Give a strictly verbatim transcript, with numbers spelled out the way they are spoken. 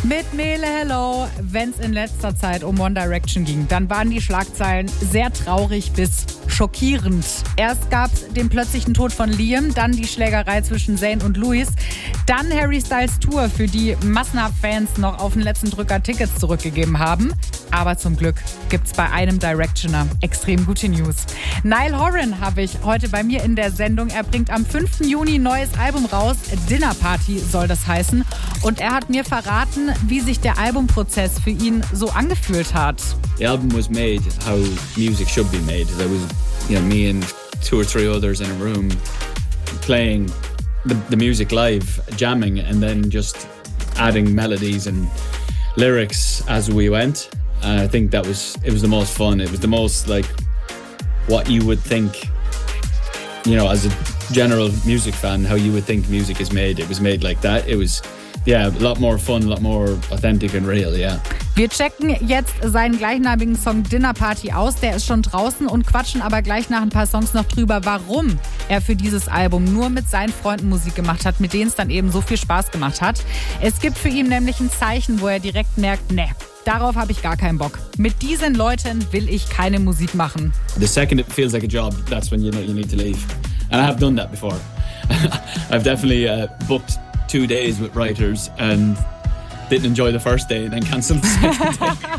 Mit Mele Hello, wenn es in letzter Zeit um One Direction ging, dann waren die Schlagzeilen sehr traurig bis schockierend. Erst gab es den plötzlichen Tod von Liam, dann die Schlägerei zwischen Zayn und Louis, dann Harry Styles Tour, für die massenhaft Fans noch auf den letzten Drücker Tickets zurückgegeben haben. Aber zum Glück gibt's bei einem Directioner extrem gute News. Niall Horan habe ich heute bei mir in der Sendung. Er bringt am fünften Juni ein neues Album raus. Dinner Party soll das heißen. Und er hat mir verraten, wie sich der Albumprozess für ihn so angefühlt hat. The album was made how music should be made. There was, you know, me and two or three others in a room playing the, the music live, jamming, and then just adding melodies and lyrics as we went. And I think that was, it was the most fun. It was the most like what you would think, you know, as a general music fan, how you would think music is made. It was made like that. It was, yeah, a lot more fun, a lot more authentic and real, yeah. Wir checken jetzt seinen gleichnamigen Song Dinner Party aus. Der ist schon draußen und quatschen aber gleich nach ein paar Songs noch drüber, warum er für dieses Album nur mit seinen Freunden Musik gemacht hat, mit denen es dann eben so viel Spaß gemacht hat. Es gibt für ihn nämlich ein Zeichen, wo er direkt merkt, ne, darauf habe ich gar keinen Bock. Mit diesen Leuten will ich keine Musik machen. The second it feels like a job, that's when you know you need to leave. And I have done that before. I've definitely uh, booked two days with writers and didn't enjoy the first day and then cancelled the second day.